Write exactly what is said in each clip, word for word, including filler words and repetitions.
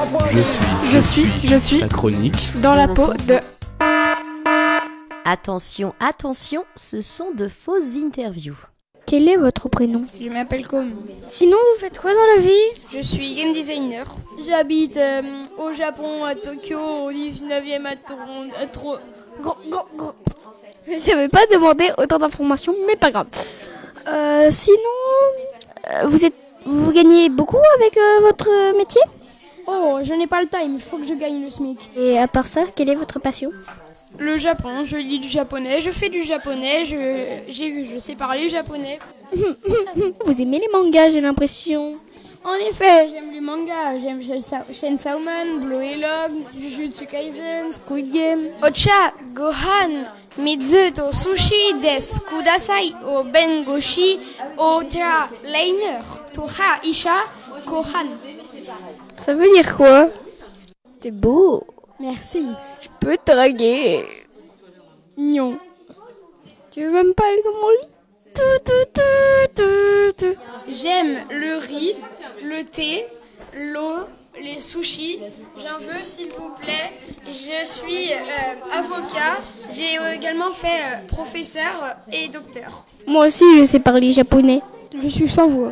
Je suis, Je suis, je suis la chronique dans la peau de... Attention, attention, ce sont de fausses interviews. Quel est votre prénom? Je m'appelle Com. Sinon, vous faites quoi dans la vie? Je suis game designer. J'habite euh, au Japon, à Tokyo, au dix-neuvième à Toronto. À Tro... Gros, gros, gros. Je savais pas demander autant d'informations, mais pas grave. Euh, sinon, euh, vous êtes, vous gagnez beaucoup avec euh, votre métier? Oh, je n'ai pas le time, il faut que je gagne le SMIC. Et à part ça, quelle est votre passion? Le Japon, je lis du japonais, je fais du japonais, je, j'ai, je sais parler japonais. Vous aimez les mangas, j'ai l'impression. En effet, j'aime les mangas, j'aime Chainsaw Man, Blue Log, Jujutsu Kaisen, Squid Game. Ocha, Gohan, Mizu to Sushi des Kudasai, o Bengoshi, o Tra Liner, Toha Isha, Kohan. Ça veut dire quoi? T'es beau. Merci. Je peux te draguer. Non. Tu veux même pas aller dans mon lit? Tout, tout, tout, tout, tout. J'aime le riz, le thé, l'eau, les sushis. J'en veux s'il vous plaît. Je suis euh, avocat. J'ai également fait euh, professeur et docteur. Moi aussi, je sais parler japonais. Je suis sans voix.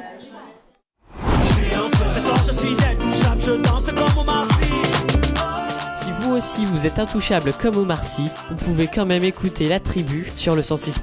Si vous aussi vous êtes intouchable comme Omar Sy, vous pouvez quand même écouter La Tribu sur le cent six.